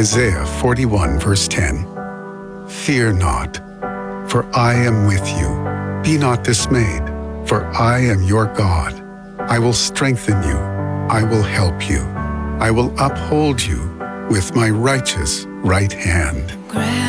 Isaiah 41, verse 10. Fear not, for I am with you. Be not dismayed, for I am your God. I will strengthen you. I will help you. I will uphold you with my righteous right hand.